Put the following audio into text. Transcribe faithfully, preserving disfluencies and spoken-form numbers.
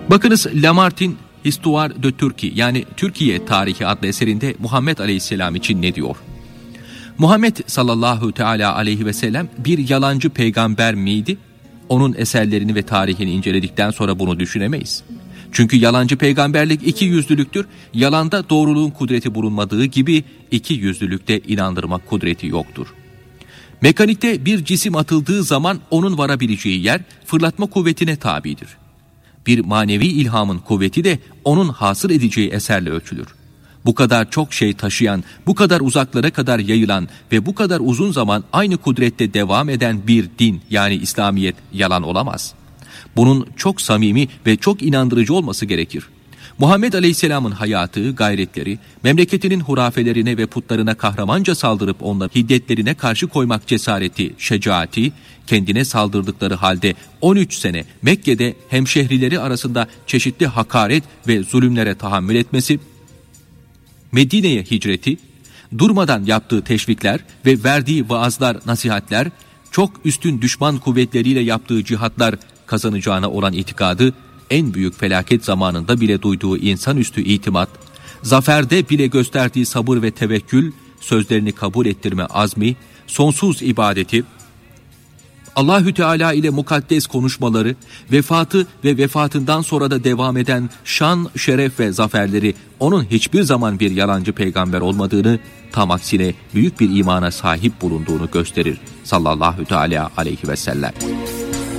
Bakınız Lamartine Histoire de Turquie yani Türkiye Tarihi adlı eserinde Muhammed Aleyhisselam için ne diyor? Muhammed sallallahu teala aleyhi ve sellem bir yalancı peygamber miydi? Onun eserlerini ve tarihini inceledikten sonra bunu düşünemeyiz. Çünkü yalancı peygamberlik iki yüzlülüktür. Yalanda doğruluğun kudreti bulunmadığı gibi iki yüzlülükte inandırmak kudreti yoktur. Mekanikte bir cisim atıldığı zaman onun varabileceği yer fırlatma kuvvetine tabidir. Bir manevi ilhamın kuvveti de onun hasıl edeceği eserle ölçülür. Bu kadar çok şey taşıyan, bu kadar uzaklara kadar yayılan ve bu kadar uzun zaman aynı kudrette devam eden bir din yani İslamiyet yalan olamaz. Bunun çok samimi ve çok inandırıcı olması gerekir. Muhammed Aleyhisselam'ın hayatı, gayretleri, memleketinin hurafelerine ve putlarına kahramanca saldırıp onları hiddetlerine karşı koymak cesareti, şecaati, kendine saldırdıkları halde on üç sene Mekke'de hemşehrileri arasında çeşitli hakaret ve zulümlere tahammül etmesi, Medine'ye hicreti, durmadan yaptığı teşvikler ve verdiği vaazlar, nasihatler, çok üstün düşman kuvvetleriyle yaptığı cihatlar kazanacağına olan itikadı, en büyük felaket zamanında bile duyduğu insanüstü itimat, zaferde bile gösterdiği sabır ve tevekkül, sözlerini kabul ettirme azmi, sonsuz ibadeti, Allahü Teala ile mukaddes konuşmaları, vefatı ve vefatından sonra da devam eden şan, şeref ve zaferleri onun hiçbir zaman bir yalancı peygamber olmadığını, tam aksine büyük bir imana sahip bulunduğunu gösterir sallallahu teala aleyhi ve sellem.